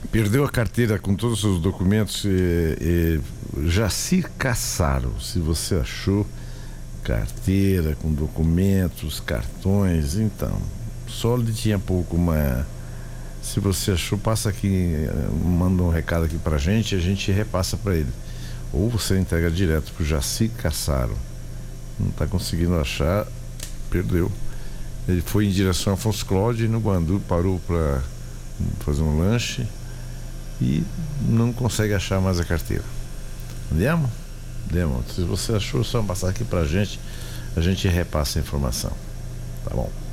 Perdeu a carteira com todos os seus documentos. Jacir Cassaro, se você achou carteira com documentos, cartões, então, só lhe tinha pouco, mas se você achou, passa aqui, manda um recado aqui pra gente e a gente repassa pra ele. Ou você entrega direto pro Jacir Cassaro. Não tá conseguindo achar, perdeu. Ele foi em direção a Afonso Cláudio e no Guandu parou pra fazer um lanche e não consegue achar mais a carteira. Demo? Se você achou, só passar aqui pra gente, a gente repassa a informação. Tá bom?